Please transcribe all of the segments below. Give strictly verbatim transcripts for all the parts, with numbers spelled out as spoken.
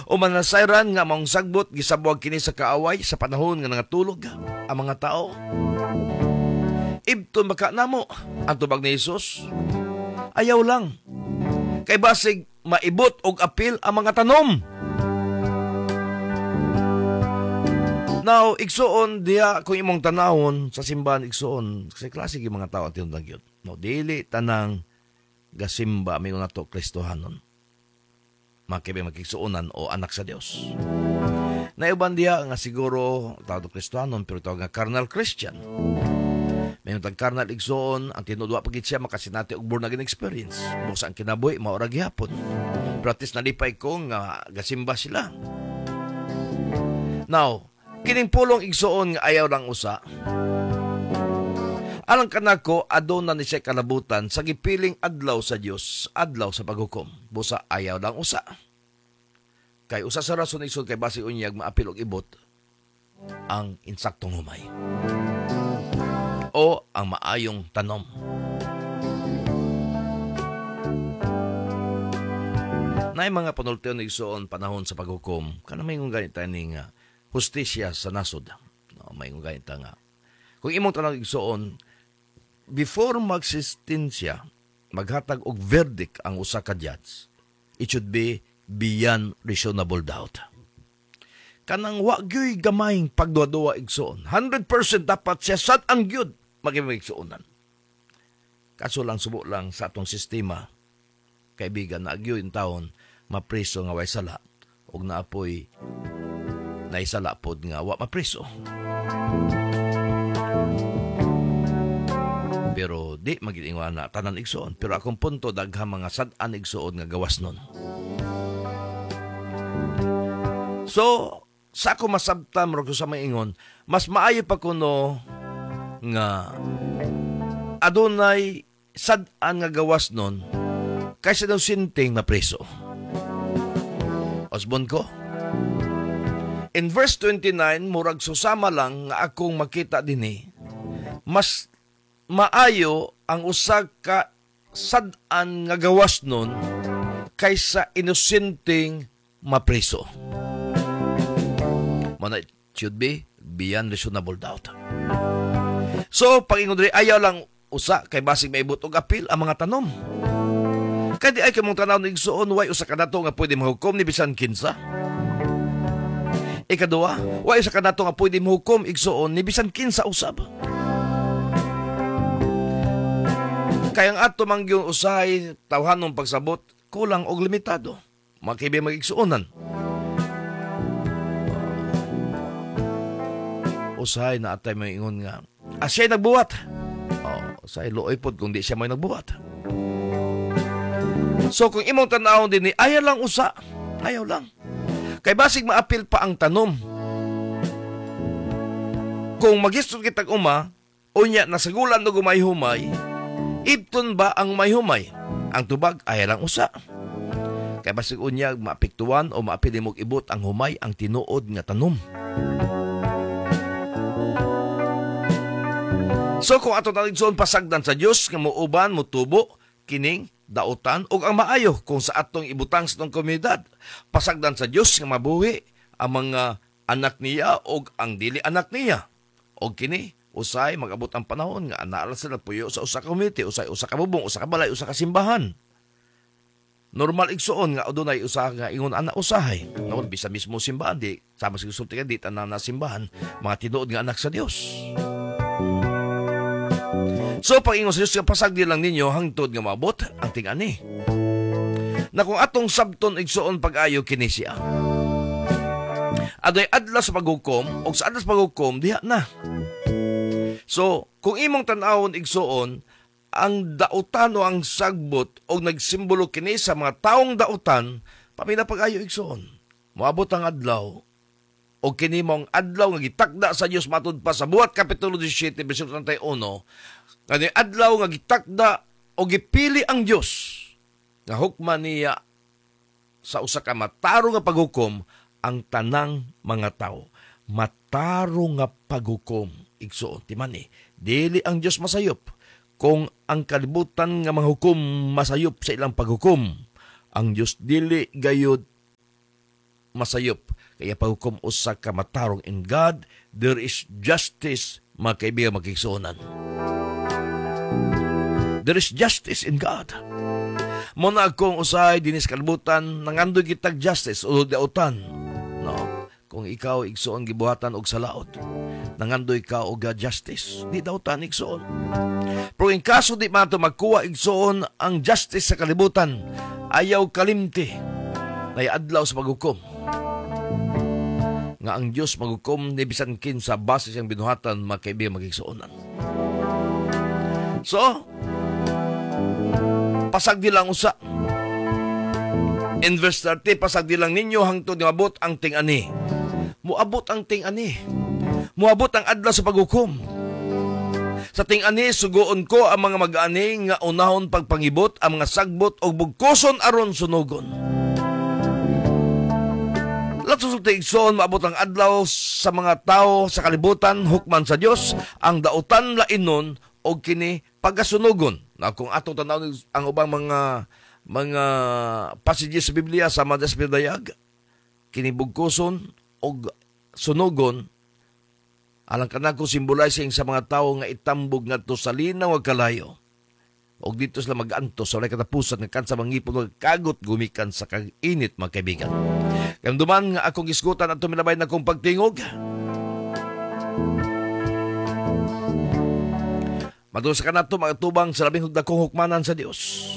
O manasayran nga maong sagbot gisabuag kini sa kaaway sa panahon nga nangatulog ang mga tao. Ibton baka namo ang tubag ni Jesus. Ayaw lang. Kay basig maibot og apil ang mga tanom. Now, igsuon diya kung imong tanawon sa simbahan igsuon kasi klase yung mga tao at yung nagyot. No, dili tanang gasimba may una to Kristohanon. Makibay magkigsuonan o anak sa Dios. Naiban diya nga siguro tawag to Kristohanon pero tawag nga carnal Christian. May tag carnal igsuon ang tinudwa pagit siya makasinati og born again experience. Busa ang kinabuhi maura gihapon. Pero at least nalipay ko nga gasimba sila. Now, kining pulong igsuon nga ayaw lang usa. Alang kanako aduna ni siya kalabutan sa gipiling adlaw sa Dios, adlaw sa paghukom. Busa ayaw lang usa. Kay usa sa rason isod kay basi unyag maapil og ibot ang insaktong humay o ang maayong tanom. Nay mga panultiyon igsuon panahon sa paghukom kana may ng ganit ning uh, hustisya sa nasod. No, may ng ganit nga. Kung imong tanong igsuon before magsistensya, maghatag og verdict ang usa ka judge, it should be beyond reasonable doubt. Kanang wa gyoy gamayng pagduwa-duwa igsuon. one hundred percent dapat siya sad ang gyud magigsuonan. Kaso lang subo lang sa atong sistema, kaibigan na agyo yung taon, mapreso nga way sala, og naapoy naisala pod nga wa mapreso. Pero di magigingwa na tanan igsuon. Pero akong punto, daghang mga sad-an igsuon nga gawas nun. So, sa ako masabtam ro sa maingon, mas maayo pa kuno nga adunay sad-an nga gawas nun kaysa daw sinting na preso. Osbon ko. In verse twenty-nine, murag susama lang nga akong makita dinhi, mas maayo ang usa ka sad-an nga gawas nun kaysa inusinting mapreso. Mana it should be beyond reasonable doubt. So, pag-ingon rin, ayaw lang usa kay basig maibot og apil ang mga tanom. Kadi ay kamong tanaw ng igsuon, way usa ka nato nga pwede mahukom ni bisan kinsa. Ikaduha, way usa ka nato nga pwede mahukom igsuon ni bisan kinsa usab. Kaya ang ato mangyong usahay tawhanong pagsabot, kulang og limitado. Makibi mag-igsuonan. Usahay na atay may ingon nga, ah, siya'y nagbuhat. Oh, usahay looy pod kung di siya may nagbuhat. So kung imong tanawon din ni, ayaw lang usa. Ayaw lang. Kay basig maapil pa ang tanom. Kung magistod kitag uma, unya nasagulan no gumay-humay, ibton ba ang may-humay? Ang tubag, ayaw lang usa. Kay basig unya maapektuan o maapili mong ibot ang humay ang tinuod nga tanom. So kung ato taligson pasagdan sa Dios nga muuban motubo kining dautan ug ang maayo kung sa atong ibutang sa atong komunidad, pasagdan sa Dios nga mabuhi ang mga anak niya ug ang dili anak niya. Og kini usay mag-abot ang panahon nga anaa sila puyo sa usa ka community, usay usa ka bubong, usa ka balay, usa ka simbahan. Normal igsuon nga adunay usa nga ingon ana usahay. Nawon bisa mismo simbahan di sama sa sulti di tanan na simbahan mga tinuod nga anak sa Dios. So, pag-ingon sa Diyos, pasag din lang ninyo hangtod nga maabot ang tingani. Na kung atong sabton igsuon pag-ayo kini siya. Adoy adla sa paghukom, o sa adla sa paghukom, diha na. So, kung imong tanawon igsuon, ang dautan o ang sagbot o nagsimbolo kini sa mga taong dautan, pamina pag-ayo igsuon. Moabot ang adlaw, o kini mong adlaw nga gitakda sa Diyos matud pa sa buhat Kapitulo seventeen, versikulo thirty-one, kani adlaw nga gitakda o gipili ang Dios nga hukman niya sa usa ka mataro nga paghukom ang tanang mga tao. Mataro nga paghukom igsuon timani, dili ang Dios masayop kung ang kalibutan nga manghukom masayop sa ilang paghukom. Ang Dios dili gayud masayop. Kaya paghukom usa ka matarong in God, there is justice, mga kaibigan, magkigsuonan. There is justice in God. Muna akong usay dinis kalibutan, nangandoy kitag justice o dautan. No? Kung ikaw igsuon gibuhatan og salaod, nangandoy ka og justice, di dautan igsuon. Pero in kaso di mato magkuha igsuon ang justice sa kalibutan, ayaw kalimti, nay adlaw sa paghukom. Nga ang Dios maghukom ni bisan kinsa base siyang binuhatan, makaibigan magigsuonan. So, pasag di lang usa. In verse thirty, pasag di lang ninyo hangtod nga abot ang ting-ani. Muabot ang ting-ani. Muabot ang adlaw sa paghukom. Sa ting-ani, sugoon ko ang mga mag-ani nga unahon pagpangibot, ang mga sagbot o bugkoson aron sunugon. Latsusulti igsoon, maabot ang adlaw sa mga tao sa kalibutan, hukman sa Dios, ang dautan lainon o kini pagasunugon. Na kung ato tanaw ang ubang mga mga passages sa Biblia sa Madas Bidayag, kini bugkoson o sunugon, alang kanako symbolizing sa mga tao nga itambog ngadto sa linaw ug kalayo. Og dito sila mag-antos sa walay katapusan nga kansa mangipon kagot gumikan sa kag-init, mga kaibigan. Kamduman nga akong isgutan at tumilabay na kong pagtingog. Madung sa kanato magatubang sa labing dakong hukmanan sa Dios.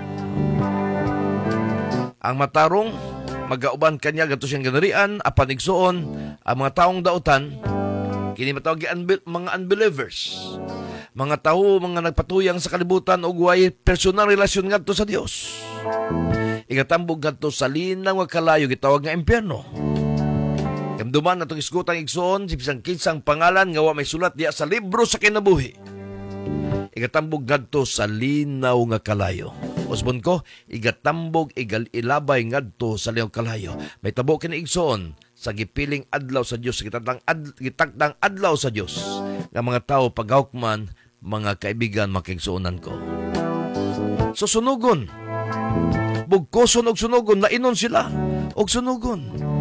Ang matarong magauban kanya gato siyang ganarian apan igsuon ang mga taong dautan kini matawag unbe- mga unbelievers. Mga tao, mga nagpatuyang sa kalibutan o guway personal relasyon ngadto sa Dios. Igatambog ngadto sa linaw nga kalayo gitawag nga impyerno. Kamduman natong isgutan igsoon si bisang kinsang pangalan nga wa may sulat diya sa libro sa kinabuhi. Igatambog ngadto sa linaw nga kalayo. Usbon ko, igatambog igal ilabay ngadto sa linaw kalayo. May tabo kini igsoon sa gipiling adlaw sa Dios, gitakdang ad, gitakdang adlaw sa Dios nga mga tao paghawkman, mga kaibigan, makigsuonan ko. So sunugon, bugkoson og sunugon, lainon sila og sunugon.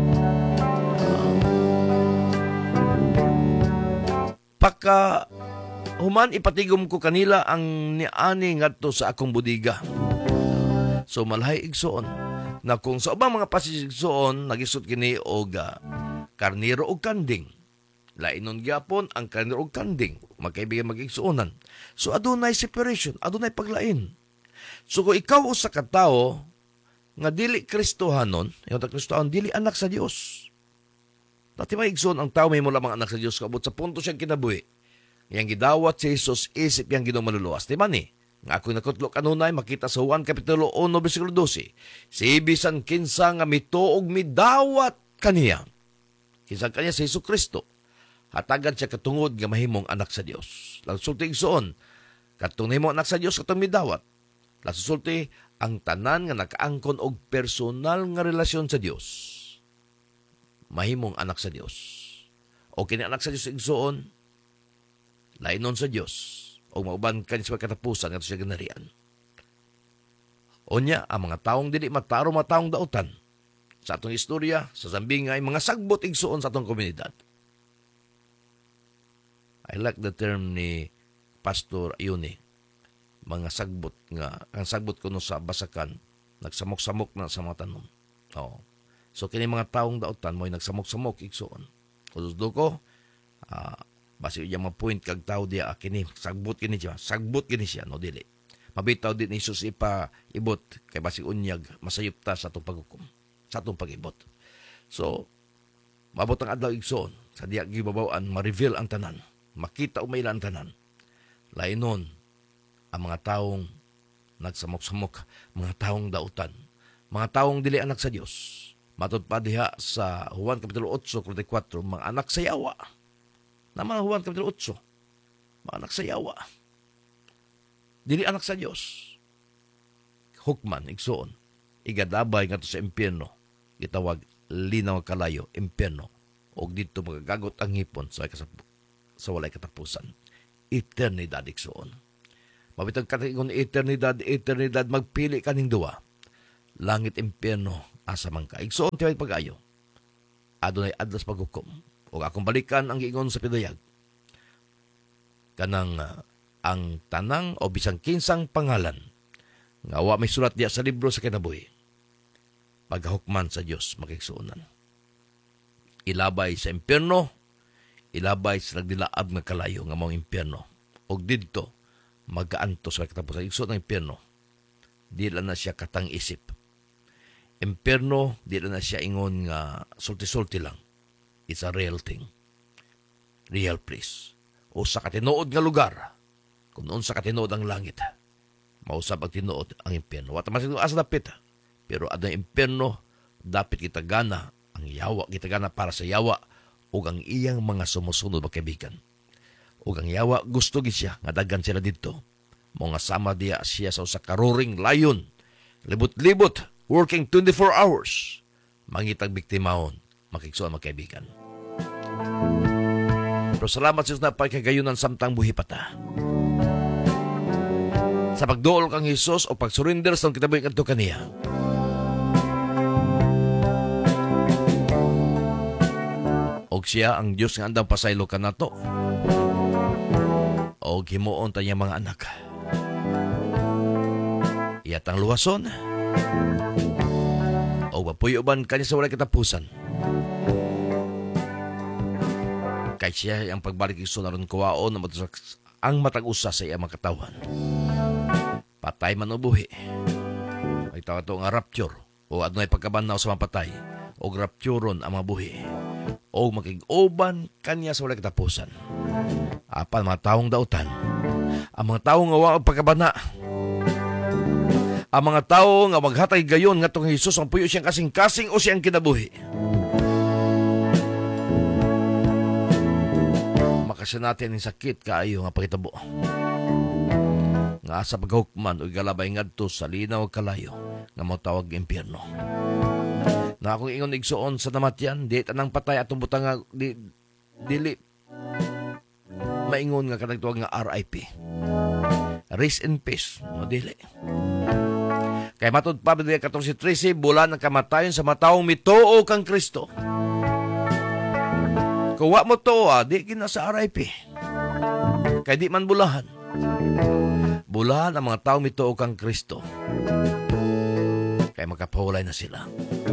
Pagka human ipatigom ko kanila ang niani ngadto sa akong budiga. So malhay igsuon na kung sa ubang mga pasisigsuon nagisot kini og uh, karniro og kanding. Lainon gyapon ang karniro og kanding, magkaibigan magigsuonan. So adunay separation, adunay paglain. So kung ikaw usa ka tawo nga dili Kristohanon, yung Kristohanon dili anak sa Dios. Dati may igsoon ang tawo may mo lamang anak sa Dios kabot sa punto siyang kinabuhi. Yang gidawat si Jesus isip yang Ginoong maluluwas. Di man eh. Nga ako'y nakutlo kanunay, makita sa Juan Kapitulo one, versikulo twelve. Si bisan kinsa nga mituog midawat kaniya. Kinsa kaniya si Hesus Kristo. Hatagan siya katungod nga mahimong anak sa Dios. Lasulti igsoon, katong mahimong anak sa Dios, katong midawat. Lasulti, ang tanan nga nakaangkon og personal nga relasyon sa Dios. Mahimong anak sa Dios. O kini anak sa Dios igsoon, lainon sa Dios. O mauban ka sa katapusan at siya ganarian. O niya, ang mga taong dili mataro, mga taong dautan. Sa atong istorya, sa Zambingay, mga sagbot igsuon sa atong komunidad. I like the term ni Pastor Ayuni. Mga sagbot nga, ang sagbot ko no sa basakan, nagsamok-samok na sa mga tanom. O. So, kini mga taong dautan mo ay nagsamok-samok igsuon. Kusdo ko, ah, uh, basi yung mga point kag tao diya, kini, sagbot kini siya, sagbot kini siya, no dili. Mabitaw din ni Jesus ipa ibot, kay basi unyag, masayop ta sa itong paghukom, sa itong pag-ibot. So, mabot ang adlaw igsoon, sa diya gibabawaan, ma-reveal ang tanan, makita umayla ang tanan. Lainon, ang mga taong nagsamok-samok, mga taong dautan, mga taong dili anak sa Dios. Matod pa diha sa Juan Kapitulo eight, forty-four, mga anak sa yawa. Naman Juan Kapitulo eight, mga anak sa yawa. Dili anak sa Dios. Hukman, igsoon, igadabay nga to sa impyerno, gitawag linaw kalayo, impyerno, o dito magagagot ang hipon sa, sa walay katapusan. Eternidad, igsoon. Mabitag katingon eternidad, eternidad, magpili kaning duwa. Langit, impyerno, asa man ka. Igsoon, tiyay pag-ayo. adunay adlas paghukom. O akong balikan ang giingon sa pidayag. Kanang uh, ang tanang o bisang kinsang pangalan nga wa may sulat diya sa libro sa kinabuhi. Paghahukman sa Dios makigsuonan. Ilabay sa impyerno, ilabay sa nagdilaab nga kalayo nga mao impyerno. Og didto magkaantos sa katapos sa igsoon ng impyerno. Di lang na siya katang isip. Impyerno, di lang na siya ingon nga sulti-sulti lang. It's a real thing. Real place. O sa katinood nga lugar, kung noon sa katinood ang langit, mausap ang tinuod ang impyerno. Wata masin asa dapit, pero adang impyerno, dapat kita gana ang yawa, kita gana para sa yawa, o ang iyang mga sumusunod magkaibigan. O ang yawa, gusto gid siya, nga daghan sila dito. Mga sama diya siya sa usa ka roaring lion. Libot-libot, working twenty-four hours. Mangitag biktimahon, makigsuon magkaibigan. Pero salamat sa Diyos na pagkagayunan samtang buhi pata. Sa pagduol kang Hesus o pagsurrender sa kitaboy kadto kaniya. Og siya ang Diyos nga andang pasaylo kanato. Og himuon ta niya mga anak. Iyatang luwason. O mapuyoban kanya sa walay katapusan. Kay siya ang pagbalik iso na ron kuwaon na matusak ang matag-usa sa iyang makatawan. Patay man o buhi. May tawag ito nga rapture o adunay pagkabanaw sa mga patay o rapturon ang mga buhi o makig-uban kanya sa walay katapusan. Apan mga taong dautan, ang mga taong nga wa pagkabana, ang mga tao nga maghatay gayon nga tong Hesus ang puyo siyang kasing-kasing o siyang kinabuhi. Makasya natin ang sakit kaayo nga pagitabo. Nga sa paghukman o galabay ngadto sa linaw kalayo nga matawag impyerno. Na akong ingon igsuon sa namatyan, di tanang patay atong butang nga di, dili maingon nga kanagtuwag nga R I P. Rest in peace. No, dili. Kay matod pa Pablo fourteen thirteen, bulan ng kamatayon sa mataong mituo kang Kristo. Kung wa mo to, ah, di kina sa R I P. Kay di man bulahan. Bulahan ang mga taong mituo kang Kristo. Kay makapahulay na sila.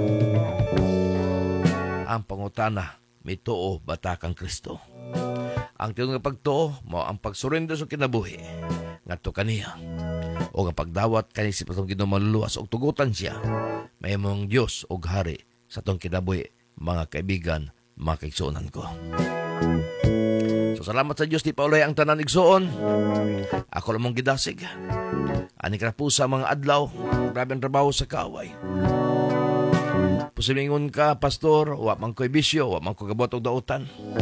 Ang pangutana, mituo bata kang Kristo. Ang tinong nga pagtuo, mo ang pagsurrender sa kinabuhi. Ngadto kaniya. O nga pagdawat kanisip atong Ginoo maluluwas og tugutan siya. May mong Dios og hari sa atong kinabuhi, mga kaibigan, mga kaigsuonan ko. So salamat sa Dios di paulay ang tanan igsuon. Ako lamang gidasig. Ani ka po sa mga adlaw, grabe ang trabaho sa kaaway. Pusilingon ka, pastor, wa man ko'y bisyo, wa man ko gabot og dautan.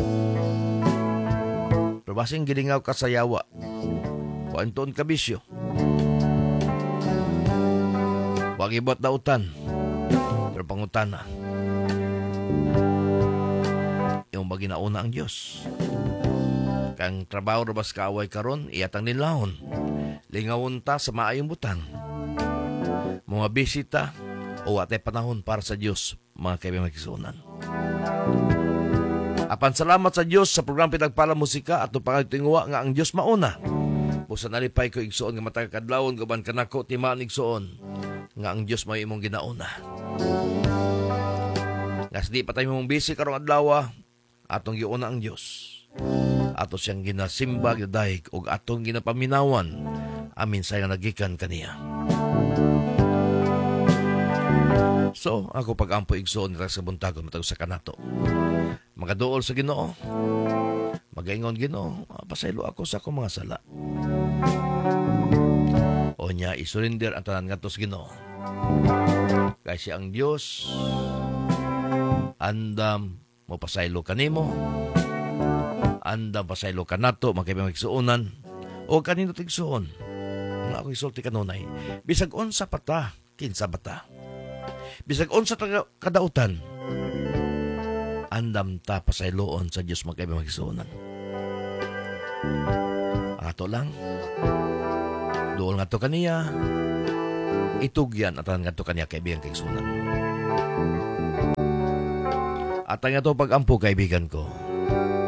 Pero basing gilingaw ka sa yawa. Kuanton ka bisyo. Wag ibot dautan. Pero pangutana. Yung ba ginauna ang Diyos? Kang trabaho rabas kaaway karon, iyatang nilahon. Lingawon ta sa maayong butang. Mga bisita o atay panahon para sa Diyos, mga kaibigan magkisunan. Apan salamat sa Diyos sa program Pinagpala Musika at pangagtinguwa nga ang Diyos mauna. Busa nalipay ko igsuon nga matagkadlawon gaban kanako timaan igsuon nga ang Diyos may imong ginauna. Ngas di patay mong busy karong adlaw atong giuna ang Diyos. Ato siyang ginasimba, gidahig og atong ginapaminawan. Amin sa nagikan kaniya. So, ako pag-ampo igsoon nila sa buntagon matag sa kanato. Magaduol sa Ginoo. Magaingon Ginoo, pasaylo ako sa akong mga sala. O niya isurrender ang tanan ngadto sa Ginoo. Kasi ang Dios andam mo pasaylo kanimo. Andam pasaylo kanato makaiba magsuonan o kanino tigsuon. Nga ako isulti kanunay. Bisag unsa pata, kinsa bata. Bisag unsa ta kadautan. Andam ta pasayloon sa Dios magkaiba magsuonan. Ato lang. Dool nga to kaniya. Itugyan at nga to kaniya kaibigan kay sunan. At ang ito pag-ampo, kaibigan ko,